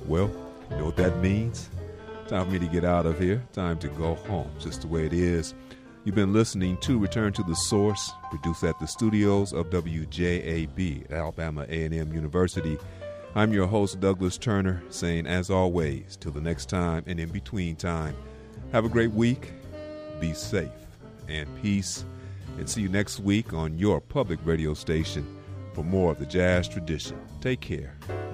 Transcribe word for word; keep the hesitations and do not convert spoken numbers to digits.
Well, you know what that means? Time for me to get out of here. Time to go home, just the way it is. You've been listening to Return to the Source, produced at the studios of W J A B at Alabama A and M University. I'm your host, Douglas Turner, saying, as always, till the next time and in between time, have a great week, be safe, and peace, and see you next week on your public radio station for more of the jazz tradition. Take care.